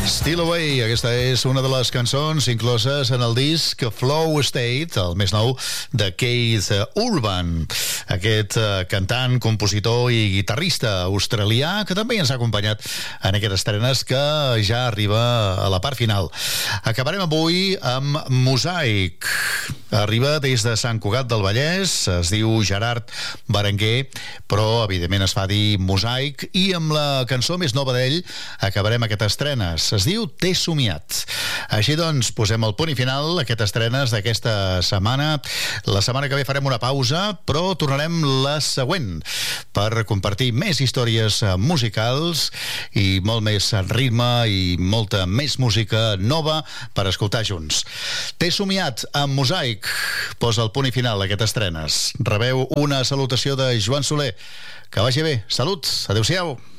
Steal Away, aquesta és una de les cançons incloses en el disc Flow State, el més nou de Keith Urban, aquest cantant, compositor i guitarrista australià que també ens ha acompanyat en aquestes estrenes que ja arriba a la part final. Acabarem avui amb Mosaic. Arriba des de Sant Cugat del Vallès, es diu Gerard Berenguer, però evidentment es fa dir Mosaic, i amb la cançó més nova d'ell acabarem aquestes estrenes. Es diu T'he somiat. Així doncs, posem el punt i final a aquestes estrenes d'aquesta setmana. La setmana que ve farem una pausa, però tornarem la següent per compartir més històries musicals i molt més ritme i molta més música nova per escoltar junts. T'he somiat amb Mosaic. Posa el punt i final a aquestes estrenes. Rebeu una salutació de Joan Soler. Que vagi bé. Salut. Adéu-siau.